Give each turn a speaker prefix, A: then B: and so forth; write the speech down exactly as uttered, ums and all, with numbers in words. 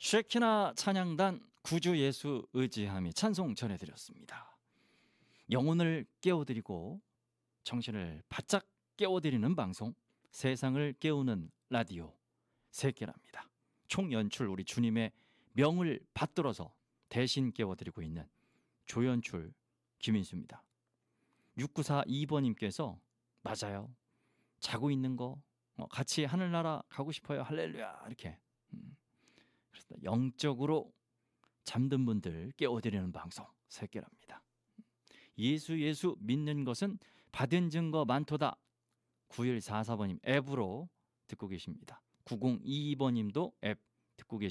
A: 쉐키나 찬양단 구주 예수 의지함이 찬송 전해드렸습니다. 영혼을 깨워드리고 정신을 바짝 깨워드리는 방송, 세상을 깨우는 라디오 세끼랍니다. 총연출 우리 주님의 명을 받들어서 대신 깨워드리고 있는 조연출 김인수입니다. 육구사이 번님께서 맞아요, 자고 있는 거 같이 하늘나라 가고 싶어요, 할렐루야, 이렇게 음. 그래서 영적으로 잠든 분들 깨워드리는 방송 세끼랍니다. 예수 예수 믿는 것은 받은 증거 많도다. 구일사사 번님 앱으로 듣고 계십니다. 구공이이 번님도 앱 듣고 계십니다.